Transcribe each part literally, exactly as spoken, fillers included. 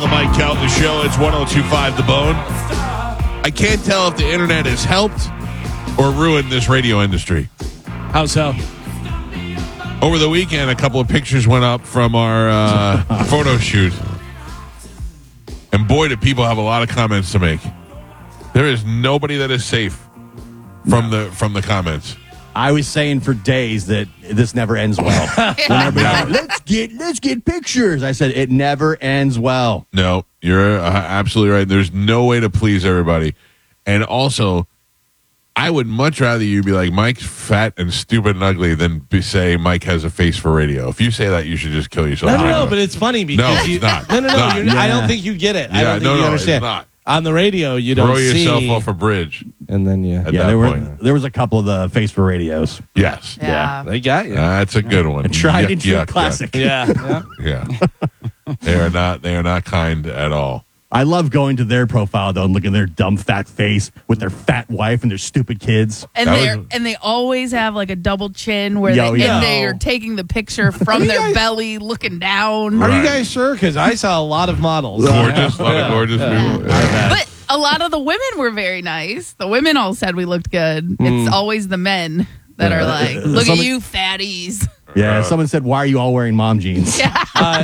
The Mike Calta Show. It's one oh two point five The Bone. I can't tell if the internet has helped or ruined this radio industry. How so? Over the weekend, a couple of pictures went up from our uh, photo shoot. And boy, do people have a lot of comments to make. There is nobody that is safe from the from the comments. I was saying for days that this never ends well. Whenever like, let's get let's get pictures. I said it never ends well. No, you're uh, absolutely right. There's no way to please everybody. And also, I would much rather you be like, Mike's fat and stupid and ugly than be say Mike has a face for radio. If you say that, you should just kill yourself. No, no, no, but it's funny because No, you, it's not. no, no, no. Not. You're, Yeah. I don't think you get it. I Yeah, don't think no, you no, understand. it's not. On the radio, you don't Throw see. yourself off a bridge. And then you. At Yeah, that there were point. there was a couple of the face for radios. Yes. Yeah. They got you. That's a good one. A tried Yuck, and true yuck, yuck. classic. yeah. yeah. Yeah. they are not they are not kind at all. I love going to their profile though and looking at their dumb fat face with their fat wife and their stupid kids. And That they was- and they always have like a double chin where Yo, they, yeah. and they are taking the picture from you their guys- belly, looking down. Are Right. you guys sure? Because I saw a lot of models. Gorgeous, a lot of gorgeous people. Yeah. But a lot of the women were very nice. The women all said we looked good. It's always the men that are like, "Look Somebody- at you, fatties." Yeah, Uh, someone said, "Why are you all wearing mom jeans?" Uh,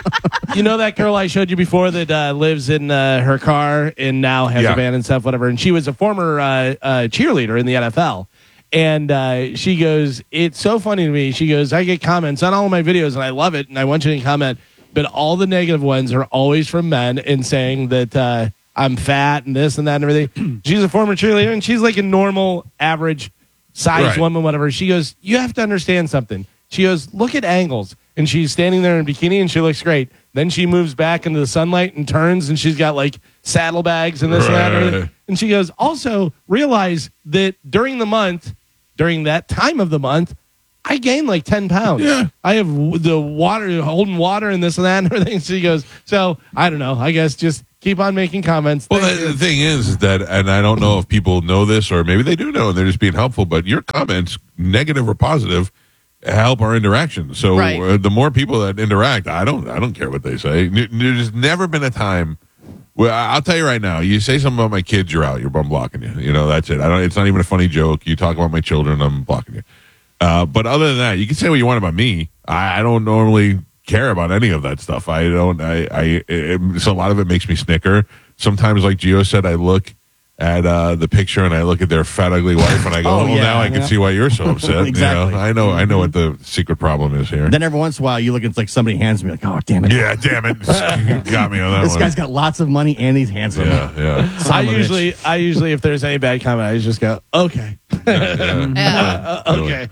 you know that girl I showed you before that uh, lives in uh, her car and now has Yeah. a band and stuff, whatever. And she was a former uh, uh, cheerleader in the N F L. And uh, she goes, it's so funny to me. She goes, I get comments on all of my videos and I love it. And I want you to comment. But all the negative ones are always from men and saying that uh, I'm fat and this and that and everything. She's a former cheerleader and she's like a normal, average size Right. woman, whatever. She goes, you have to understand something. She goes, look at angles. And she's standing there in a bikini and she looks great. Then she moves back into the sunlight and turns and she's got like saddlebags and this and that. And, Right. everything. And she goes, also realize that during the month, during that time of the month, I gained like ten pounds. Yeah. I have w- the water, holding water and this and that and everything. She goes, so I don't know. I guess just keep on making comments. Well, the, the thing is that, and I don't know if people know this or maybe they do know and they're just being helpful, but your comments, negative or positive, help our interaction. So Right. uh, the more people that interact, I don't, I don't care what they say. N- There's never been a time. Well, I- I'll tell you right now. You say something about my kids, you're out. You're I'm blocking you. You know, that's it. I don't. It's not even a funny joke. You talk about my children, I'm blocking you. Uh, but other than that, you can say what you want about me. I, I don't normally care about any of that stuff. I don't. I. I it, so a lot of it makes me snicker. Sometimes, like Gio said, I look at uh, the picture and I look at their fat, ugly wife, and I go, Oh, "Oh, yeah, now I can yeah. see why you're so upset." Exactly. You know, I know. I know what the secret problem is here. Then every once in a while, you look, it's like somebody hands me, like, "Oh, damn it! Yeah, damn it, got me on that this one. guy's got lots of money and he's handsome." yeah, yeah. Son I of a bitch. usually, I usually, if there's any bad comment, I just go, okay, yeah. Yeah. uh, okay.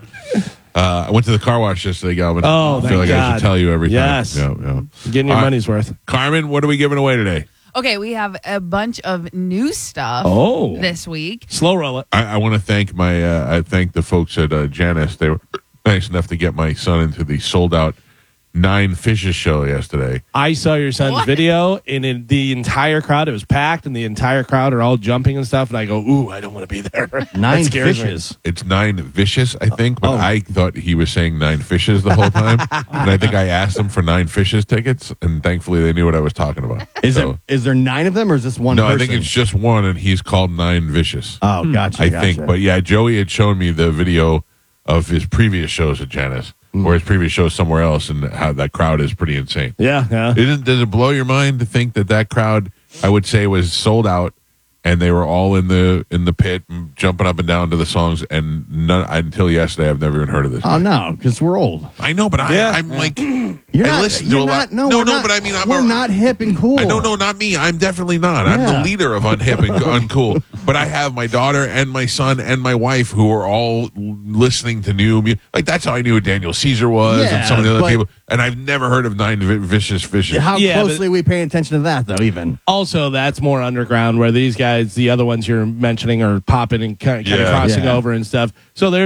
Uh, I went to the car wash yesterday, Galvin. Oh, I feel thank like I God. should tell you everything. Yes. Yeah, yeah. Getting your All right. money's worth. Carmen, what are we giving away today? Okay, we have a bunch of new stuff Oh. this week. Slow roll it. I, I want to thank my. Uh, I thank the folks at uh, Janus. They were nice enough to get my son into the sold out Nine Fishes show yesterday. I saw your son's What? video, and in the entire crowd, it was packed, and the entire crowd are all jumping and stuff. And I go, "Ooh, I don't want to be there." Nine That scares me. fishes. It's Nine Vicious, I think, but Oh. I thought he was saying Nine Fishes the whole time, and I think I asked him for Nine Fishes tickets, and thankfully they knew what I was talking about. Is So- there is there nine of them or is this one? No, person? I think it's just one, and he's called Nine Vicious. Oh, gotcha. I gotcha. think, but yeah, Joey had shown me the video of his previous shows at Janus, or his previous shows somewhere else, and how that crowd is pretty insane. Yeah, yeah. Isn't, does it blow your mind to think that that crowd, I would say, was sold out, and they were all in the in the pit, m- jumping up and down to the songs, and none, until yesterday, I've never even heard of this. Oh no, because we're old. I know, but I, Yeah. I'm like, You're I not. listen to you're a not. lot. No, no, we're no, not- but I mean, I'm we're a- not hip and cool. I don't know, not me. I'm definitely not. I'm Yeah. the leader of unhip and uncool. But I have my daughter and my son and my wife who are all listening to new music. Like, that's how I knew who Daniel Caesar was Yeah, and some of the other but- people. And I've never heard of Nine Vi- Vicious Fishes. How Yeah, closely we pay attention to that, though. Even Also, that's more underground, where these guys, the other ones you're mentioning, are popping and kind of, Yeah. crossing Yeah. over and stuff. So there's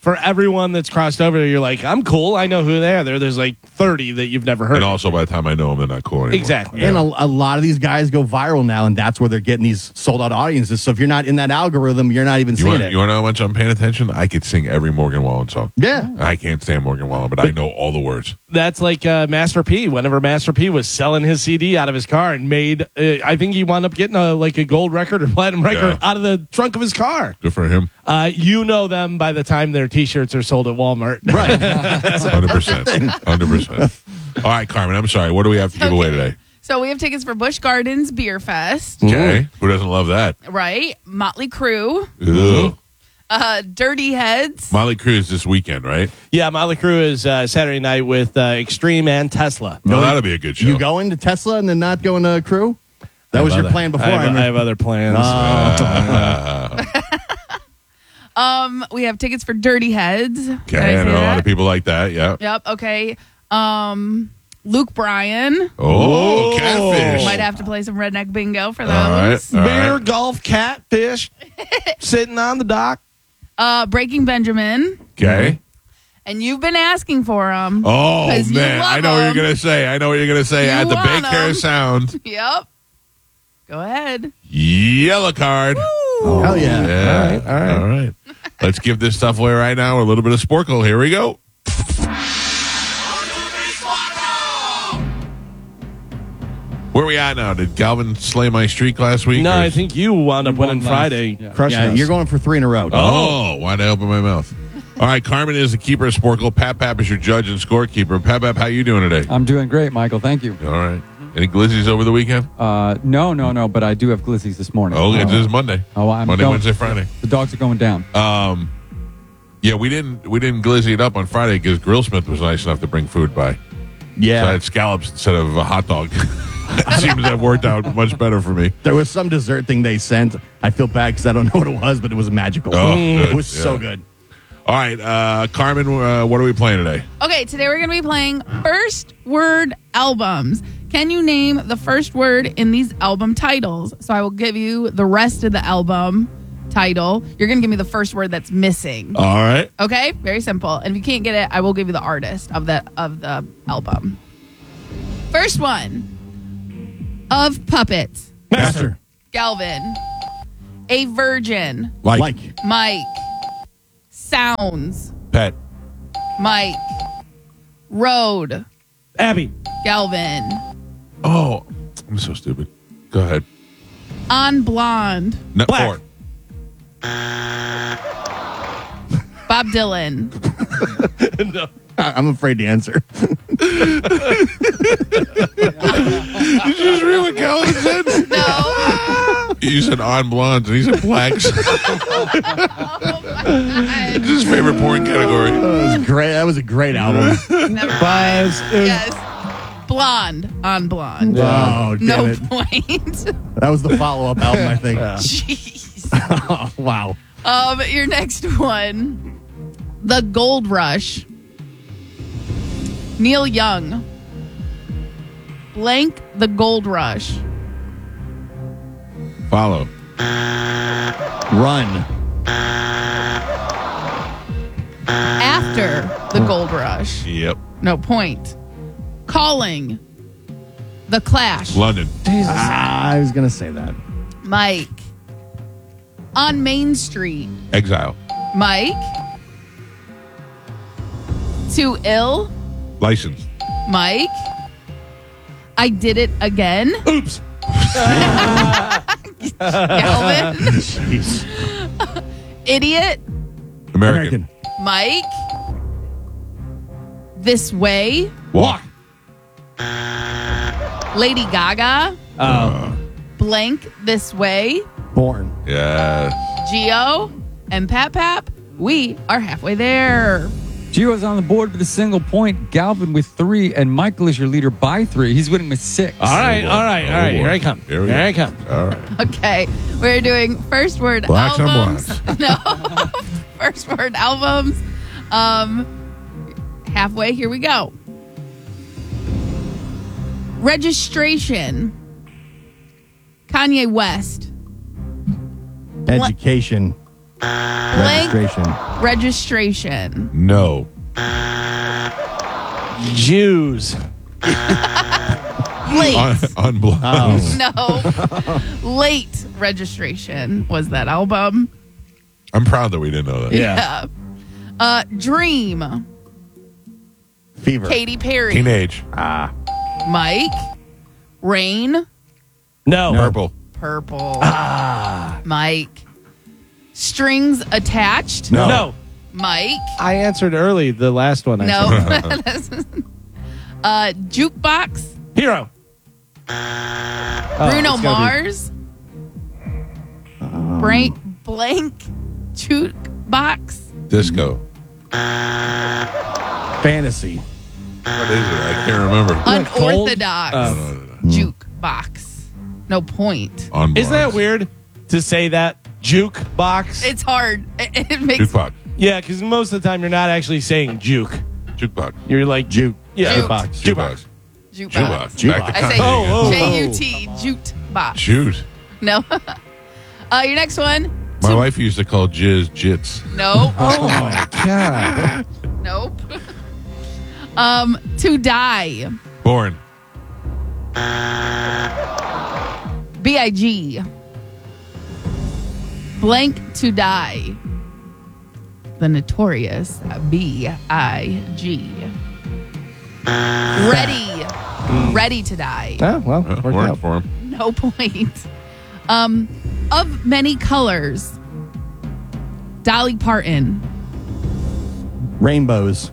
for everyone that's crossed over, you're like, I'm cool. I know who they are. There, there's like thirty that you've never heard And of. also, by the time I know them, they're not cool anymore. Exactly. And a, a lot of these guys go viral now, and that's where they're getting these sold out audiences. So if you're not in that algorithm, you're not even You seeing want, it. you want to know how much I'm paying attention? I could sing every Morgan Wallen song. Yeah. I can't stand Morgan Wallen, but I know all the words. That's like uh, Master P. Whenever Master P was selling his C D out of his car and made, uh, I think he wound up getting a like a gold record or platinum record Yeah. out of the trunk of his car. Good for him. Uh, you know them by the time their T-shirts are sold at Walmart. Right. one hundred percent. one hundred percent. All right, Carmen, I'm sorry. What do we have to give away Okay. today? So we have tickets for Busch Gardens Beer Fest, Okay. Who doesn't love that? right? Motley Crue, Ugh. uh, Dirty Heads. Molly Cruz this weekend, right? Yeah, Motley Crue is uh, Saturday night with uh, Extreme and Tesla. No, that'll be a good show. You going to Tesla and then not going to Crew? That was your Other- plan before. I have, I I remember. have other plans. Um, we have tickets for Dirty Heads. Did Okay, I I say know a lot that? of people like that. Yeah. Yep. Okay. Um, Luke Bryan. Oh, catfish. Might have to play some redneck bingo for those. All right. All Beer, right. golf, catfish, sitting on the dock. Uh, Breaking Benjamin. Okay. And you've been asking for them. Oh, 'Cause you man. love I know what you're 'em. going to say. I know what you're going to say. You At the want Big Hair 'em. Sound, Yep. Go ahead. yellow card. Hell yeah. Yeah. All right, all right. All right. Let's give this stuff away right now. A little bit of Sporkle. Here we go. Where are we at now? Did Galvin slay my streak last week? No, or- I think you wound up won winning last- Friday. yeah. Crushing Yeah, us. you're going for three in a row. Oh, why'd I open my mouth? All right, Carmen is the keeper of Sporkle. Pat Pap is your judge and scorekeeper. Pat Pap, how you doing today? I'm doing great, Michael. Thank you. All right. Any glizzies over the weekend? Uh, no, no, no, but I do have glizzies this morning. Oh, it's Uh, just Monday. oh, I'm Monday, going- Wednesday, Friday. The dogs are going down. Um, yeah, we didn't we didn't glizzy it up on Friday because Grillsmith was nice enough to bring food by. So I Yeah. had scallops instead of a hot dog. Seems to have worked out much better for me. There was some dessert thing they sent. I feel bad because I don't know what it was, but it was magical. Oh, it good. was so Yeah. good. All right, uh, Carmen, uh, what are we playing today? Okay, today we're going to be playing first word albums. Can you name the first word in these album titles? So I will give you the rest of the album title. You're going to give me the first word that's missing. All right. Okay, very simple. And if you can't get it, I will give you the artist of the of the album. First one. Of Puppets. Master. Galvin. A Virgin. Like, Like. Mike. Sounds. Pet. Mike. Road. Abby. Galvin. Oh, I'm so stupid. Go ahead. On Blonde. No, Black. four. Bob Dylan. No. I- I'm afraid to answer. Did you just read what Calvin said? No. You said on blondes, and he said blacks. Oh my It's his favorite porn category. That was great. That was a great album. God. Never Fives. mind. Yes. Blonde on Blonde. Oh, damn No it. point. That was the follow up album, I think. Jeez. Oh, wow. Um, your next one. The Gold Rush. Neil Young. Blank the Gold Rush. Follow. Run. After the Gold Rush. Yep. No point. Calling. The Clash. London. Ah, I was going to say that. Mike. On Main Street. Exile. Mike. Too Ill. License. Mike. I Did It Again. Oops. Galvin. Jeez. Idiot. American. Mike. This Way. Walk. Lady Gaga. Oh. Blank This Way. Born. Yeah. Geo. And Pap Pap. We are halfway there. Gio's on the board with a single point. Galvin with three, and Michael is your leader by three. He's winning with six. All right, all right, all right. Oh, boy. Here I come. Here we Here go. I come. All right. Okay. We're doing first word Blacks on albums. blacks. No. First word albums. Um halfway. Here we go. Registration. Kanye West. Education. Blank Registration. registration. No. Jews. Late. Un- unblocked. No. Late registration was that album. I'm proud that we didn't know that. Yeah. Uh, Dream. Fever. Katy Perry. Teenage. Mike. Rain. No. Purple. Purple. Mike. Strings Attached. No. No. Mike. I answered early the last one. I No. said. uh, Jukebox. Hero. Bruno it's gotta be- Mars. Blank. Blank. Jukebox. Disco. Fantasy. What is it? I can't remember. Unorthodox. Uh, Jukebox. No point. Unblocked. Isn't that weird to say that? Juke box? It's hard. It, it makes Jukebox. Yeah, because most of the time you're not actually saying juke. Jukebox. You're like, Juke. yeah. Juke. Jukebox. Jukebox. jukebox. Jukebox. Jukebox. Back to I say Kanye Oh, again. oh. J U T. Jute box. Shoot. No. uh, your next one. My wife used to call jizz jits. Nope. Oh my god. Nope. um, to die. Born. B I G. Blank to die. The notorious B I G. Ready. Ready to die. Oh, well, Uh, worked worked out. for him. No point. Um, of many colors. Dolly Parton. Rainbows.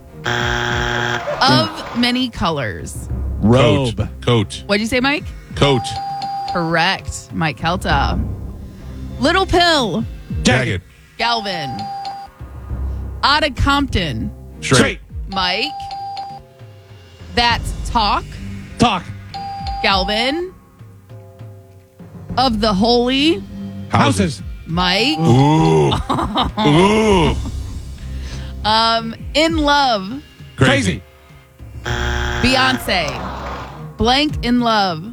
Of many colors. Robe. Coat. Coat. What'd you say, Mike? Coat. Correct. Mike Kelta. Little Pill. Jagged. Galvin. Otta Compton. Straight. Mike. That's Talk. Talk. Galvin. Of the Holy. Houses. Mike. Ooh. Ooh. Um, In Love. Crazy. Beyonce. Blank in Love.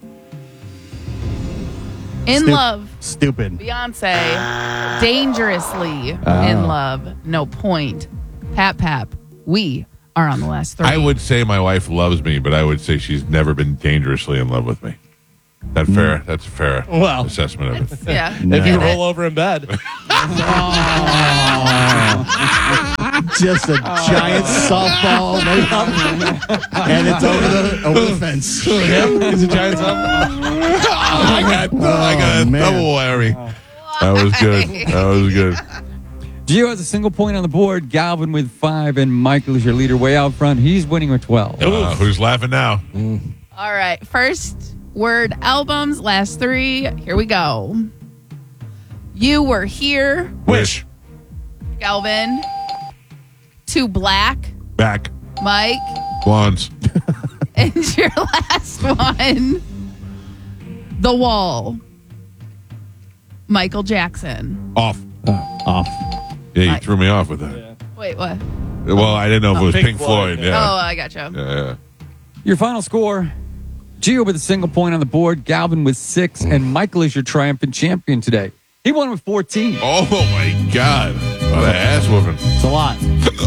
In Stu- Love. Stupid. Beyonce. Dangerously in Love. No point. Pap Pap. We are on the last three. I would say my wife loves me, but I would say she's never been dangerously in love with me. That fair? That's a fair Well. assessment of it. Yeah. If you Get roll it? over in bed. Just a giant softball, and it's over the over the fence. Him is a giant son. I got, I got a man. double whammy. That was good. That was good. Gio has a single point on the board. Galvin with five, and Michael is your leader way out front. He's winning with twelve. Uh, who's laughing now? All right. First word albums, last three. Here we go. You Were Here. Wish. Galvin. Too Black. Back. Mike. Blondes. And your last one. The Wall. Michael Jackson. Off. Off. Yeah, you Right. threw me off with that. Wait, what? Well, I didn't know if it was Pink Pink, Floyd. Floyd, Oh, Yeah. I gotcha. Yeah, yeah. Your final score. Gio with a single point on the board. Galvin with six, and Michael is your triumphant champion today. He won with fourteen. Oh my God! What an ass whooping. It's a lot.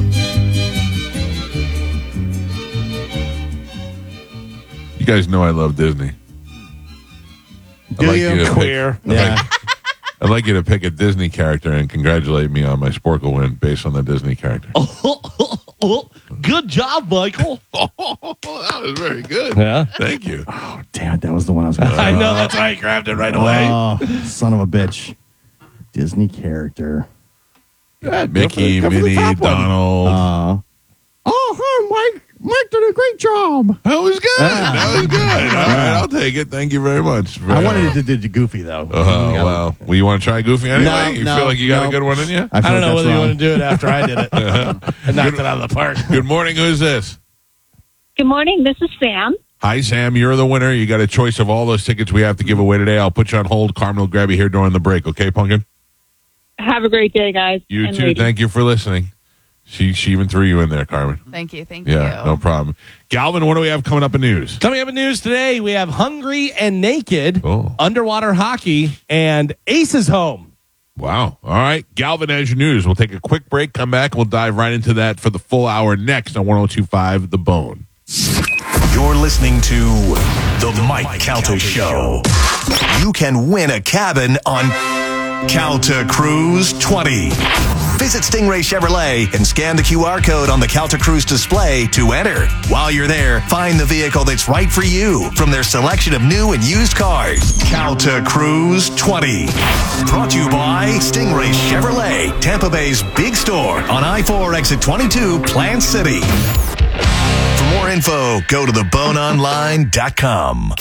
You guys know I love Disney. I'd Do like you? to pick- Queer. Yeah. I'd like you to pick a Disney character and congratulate me on my Sporkle win based on the Disney character. Oh, good job, Michael. Oh, that was very good. Yeah. Thank you. Oh, damn it. That was the one I was going to I know. That's why I grabbed it right away. Oh, son of a bitch. Disney character. Mickey, go for the Minnie, top one. Donald. Uh, oh, hi, Mike. Mike did a great job. that was good. That was good. All right, I'll take it. Thank you very much. I wanted to do the Goofy, though. Oh, well. Well, you want to try Goofy anyway? No, you no, feel like you got no. a good one in you? I don't know whether you want to to do it after I did it. I knocked it out of the park. Good morning. Who's this? Good morning. This is Sam. Hi, Sam. You're the winner. You got a choice of all those tickets we have to give away today. I'll put you on hold. Carmen will grab you here during the break. Okay, Pumpkin? Have a great day, guys. You and too. ladies. Thank you for listening. She she even threw you in there, Carmen. Thank you. Thank Yeah, you. no problem. Galvin, what do we have coming up in news? Coming up in news today, we have Hungry and Naked, Oh. Underwater Hockey, and Aces Home. Wow. All right. Galvin has your news. We'll take a quick break, come back, and we'll dive right into that for the full hour next on one oh two point five The Bone. You're listening to The Mike Calta Show. You can win a cabin on Calta Cruise twenty. Visit Stingray Chevrolet and scan the Q R code on the Calta Cruise display to enter. While you're there, find the vehicle that's right for you from their selection of new and used cars. Calta Cruise twenty. Brought to you by Stingray Chevrolet, Tampa Bay's big store on I four exit twenty-two, Plant City. For more info, go to the bone online dot com.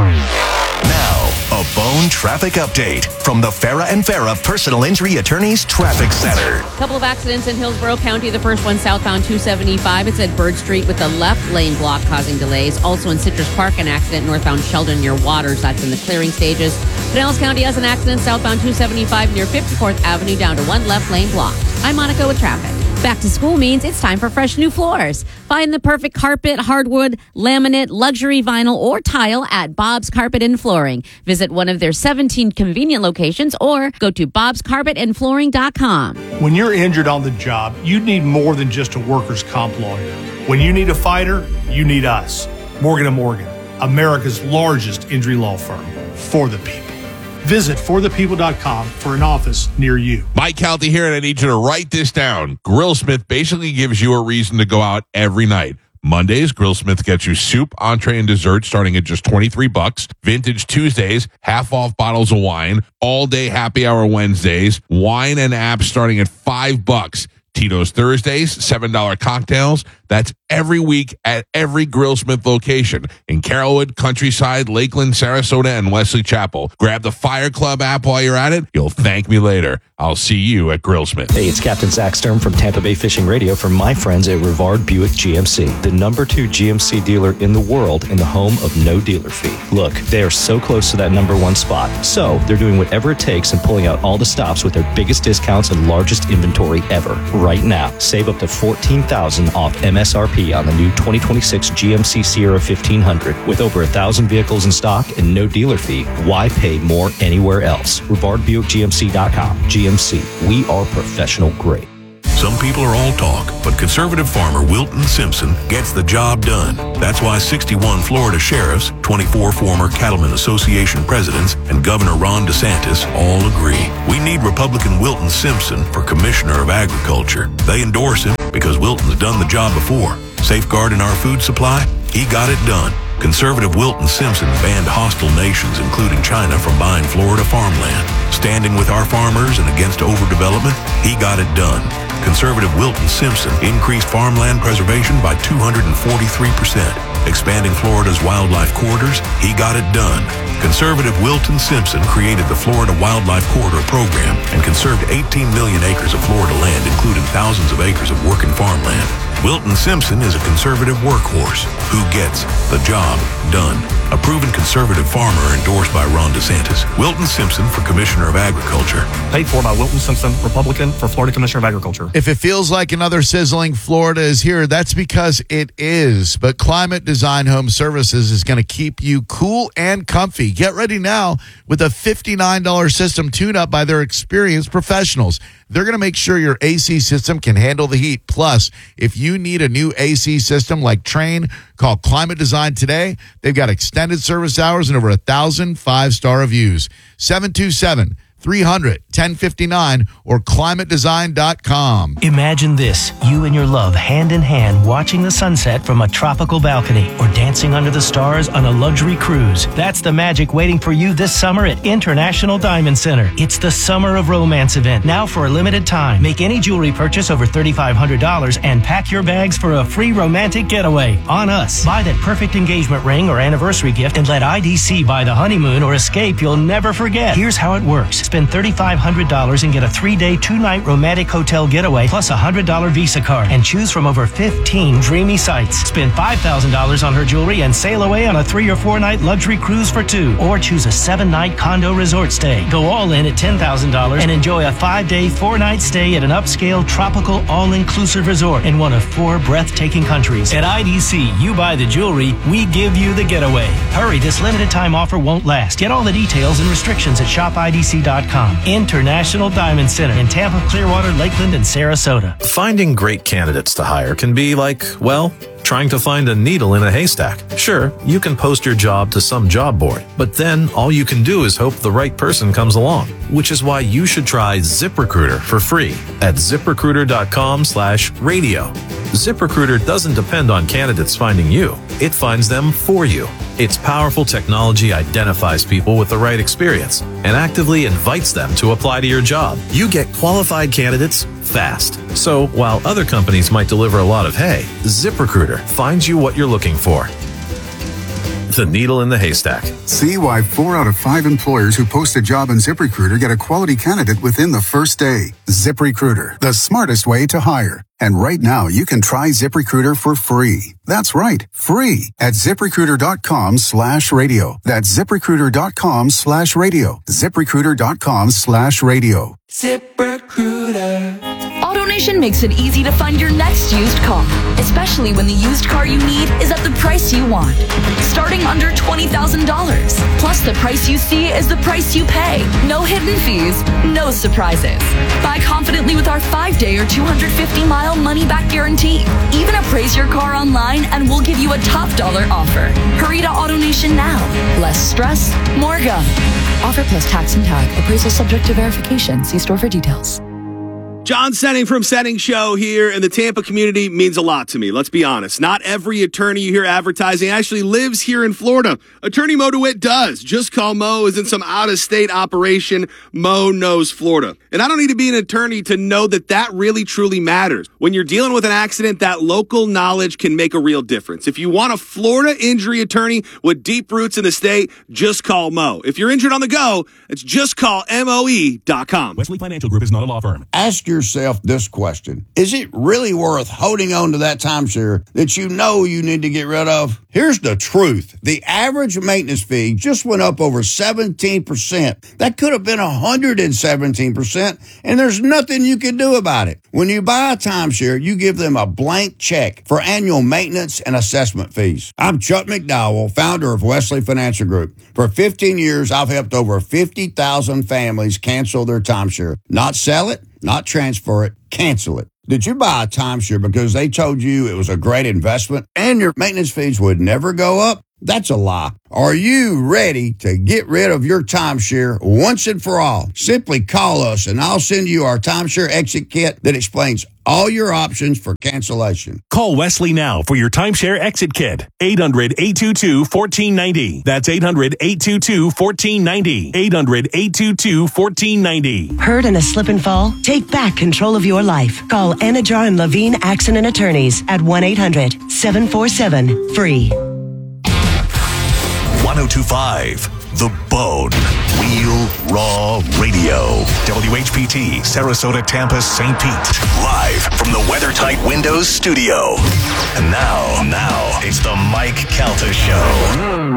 Now, a Bone traffic update from the Farah and Farah Personal Injury Attorneys Traffic Center. Couple of accidents in Hillsborough County. The first one southbound two seventy-five. It's at Bird Street with the left lane block causing delays. Also in Citrus Park, an accident northbound Sheldon near Waters. That's in the clearing stages. Pinellas County has an accident southbound two seventy-five near fifty-fourth Avenue down to one left lane block. I'm Monica with traffic. Back to school means it's time for fresh new floors. Find the perfect carpet, hardwood, laminate, luxury vinyl, or tile at Bob's Carpet and Flooring. Visit one of their seventeen convenient locations or go to bobs carpet and flooring dot com. When you're injured on the job, you need more than just a workers' comp lawyer. When you need a fighter, you need us. Morgan and Morgan, America's largest injury law firm. For the people. Visit for the people dot com for an office near you. Mike Calta here, and I need you to write this down. Grillsmith basically gives you a reason to go out every night. Mondays, Grillsmith gets you soup, entree, and dessert starting at just twenty-three bucks. Vintage Tuesdays, half off bottles of wine. All day happy hour Wednesdays, wine and apps starting at five bucks. Tito's Thursdays, seven dollar cocktails. That's every week at every Grillsmith location in Carrollwood, Countryside, Lakeland, Sarasota, and Wesley Chapel. Grab the Fire Club app while you're at it. You'll thank me later. I'll see you at Grillsmith. Hey, it's Captain Zach Sturm from Tampa Bay Fishing Radio from my friends at Rivard Buick G M C, the number two G M C dealer in the world and the home of no dealer fee. Look, they are so close to that number one spot. So they're doing whatever it takes and pulling out all the stops with their biggest discounts and largest inventory ever right now. Save up to fourteen thousand dollars off M S R P on the new twenty twenty-six G M C Sierra fifteen hundred. With over a thousand vehicles in stock and no dealer fee, why pay more anywhere else? Rivard Buick G M C dot com. G M C, we are professional grade. Some people are all talk, but conservative farmer Wilton Simpson gets the job done. That's why sixty-one Florida sheriffs, twenty-four former Cattlemen Association presidents, and Governor Ron DeSantis all agree. We need Republican Wilton Simpson for Commissioner of Agriculture. They endorse him because Wilton's done the job before. Safeguarding our food supply? He got it done. Conservative Wilton Simpson banned hostile nations, including China, from buying Florida farmland. Standing with our farmers and against overdevelopment? He got it done. Conservative Wilton Simpson increased farmland preservation by two hundred forty-three percent. Expanding Florida's wildlife corridors? He got it done. Conservative Wilton Simpson created the Florida Wildlife Corridor Program and conserved eighteen million acres of Florida land, including thousands of acres of working farmland. Wilton Simpson is a conservative workhorse who gets the job done. A proven conservative farmer endorsed by Ron DeSantis. Wilton Simpson for Commissioner of Agriculture. Paid for by Wilton Simpson, Republican, for Florida Commissioner of Agriculture. If it feels like another sizzling Florida is here, that's because it is. But Climate Design Home Services is going to keep you cool and comfy. Get ready now with a fifty-nine dollars system tune-up by their experienced professionals. They're going to make sure your A C system can handle the heat. Plus, if you need a new A C system like Trane, call Climate Design today. They've got extended service hours and over a thousand five-star reviews. seven two seven, three hundred, ten fifty-nine or climate design dot com. Imagine this, you and your love hand in hand watching the sunset from a tropical balcony or dancing under the stars on a luxury cruise. That's the magic waiting for you this summer at International Diamond Center. It's the Summer of Romance event, now for a limited time. Make any jewelry purchase over three thousand five hundred dollars and pack your bags for a free romantic getaway on us. Buy that perfect engagement ring or anniversary gift and let I D C buy the honeymoon or escape you'll never forget. Here's how it works. Spend three thousand five hundred dollars and get a three-day, two-night romantic hotel getaway plus a one hundred dollars Visa card and choose from over fifteen dreamy sites. Spend five thousand dollars on her jewelry and sail away on a three- or four-night luxury cruise for two. Or choose a seven-night condo resort stay. Go all in at ten thousand dollars and enjoy a five-day, four-night stay at an upscale, tropical, all-inclusive resort in one of four breathtaking countries. At I D C, you buy the jewelry, we give you the getaway. Hurry, this limited-time offer won't last. Get all the details and restrictions at shop I D C dot dot com. International Diamond Center in Tampa, Clearwater, Lakeland, and Sarasota. Finding great candidates to hire can be like, well, trying to find a needle in a haystack. Sure, you can post your job to some job board, but then all you can do is hope the right person comes along, which is why you should try ZipRecruiter for free at ZipRecruiter.com slash radio. ZipRecruiter doesn't depend on candidates finding you. It finds them for you. Its powerful technology identifies people with the right experience and actively invites them to apply to your job. You get qualified candidates fast. So while other companies might deliver a lot of hay, ZipRecruiter finds you what you're looking for. The needle in the haystack. See why four out of five employers who post a job in ZipRecruiter get a quality candidate within the first day. ZipRecruiter, the smartest way to hire. And right now, you can try ZipRecruiter for free. That's right, free at ZipRecruiter.com slash radio. That's ZipRecruiter.com slash radio. ZipRecruiter.com slash radio. ZipRecruiter. AutoNation makes it easy to find your next used car, especially when the used car you need is at the price you want. Starting under twenty thousand dollars. Plus, the price you see is the price you pay. No hidden fees, no surprises. Buy confidently with our five-day or two hundred fifty mile money-back guarantee. Even appraise your car online and we'll give you a top dollar offer. Hurry to AutoNation now. Less stress, more go. Offer plus tax and tag. Appraisal subject to verification. See store for details. John Senning from Senning Show here, and the Tampa community means a lot to me. Let's be honest. Not every attorney you hear advertising actually lives here in Florida. Attorney Mo DeWitt does. Just Call Mo isn't some out-of-state operation. Mo knows Florida. And I don't need to be an attorney to know that that really, truly matters. When you're dealing with an accident, that local knowledge can make a real difference. If you want a Florida injury attorney with deep roots in the state, just call Mo. If you're injured on the go, it's just call M O E dot com. Wesley Financial Group is not a law firm. Ask yourself this question. Is it really worth holding on to that timeshare that you know you need to get rid of? Here's the truth. The average maintenance fee just went up over seventeen percent. That could have been one hundred seventeen percent, and there's nothing you can do about it. When you buy a timeshare, you give them a blank check for annual maintenance and assessment fees. I'm Chuck McDowell, founder of Wesley Financial Group. For fifteen years, I've helped over fifty thousand families cancel their timeshare. Not sell it, not transfer it, cancel it. Did you buy a timeshare because they told you it was a great investment and your maintenance fees would never go up? That's a lie. Are you ready to get rid of your timeshare once and for all? Simply call us and I'll send you our timeshare exit kit that explains all your options for cancellation. Call Wesley now for your timeshare exit kit. eight hundred, eight two two, one four nine zero. That's eight hundred, eight two two, one four nine zero. eight hundred, eight two two, one four nine zero. Hurt in a slip and fall? Take back control of your life. Call Anajar and Levine Accident Attorneys at one eight hundred, seven four seven, F R E E. one oh two point five The Bone. Real Raw Radio. W H P T, Sarasota, Tampa, Saint Pete. Live from the WeatherTight Windows studio. And now, now, it's the Mike Calta Show.